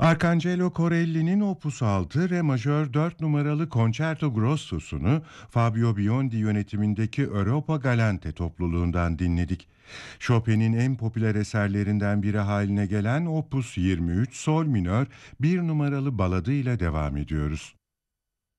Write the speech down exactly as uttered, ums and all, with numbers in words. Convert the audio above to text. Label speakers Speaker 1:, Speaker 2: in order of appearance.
Speaker 1: Arcangelo Corelli'nin Opus altı Re majör dört numaralı Concerto Grosso'sunu Fabio Biondi yönetimindeki Europa Galante topluluğundan dinledik. Chopin'in en popüler eserlerinden biri haline gelen Opus yirmi üç Sol minör bir numaralı baladı ile devam ediyoruz.